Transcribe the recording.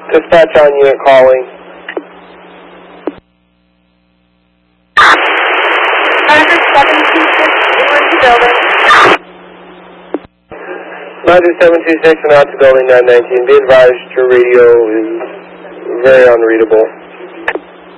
Dispatch on unit calling. Roger 726, inward to building. Roger 726 and out to building 919. Be advised your radio is very unreadable.